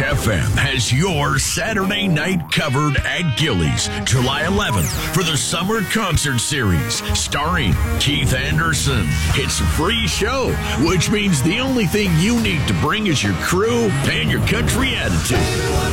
FM has your Saturday night covered at Gilley's, July 11th for the Summer Concert Series, starring Keith Anderson. It's a free show, which means the only thing you need to bring is your crew and your country attitude.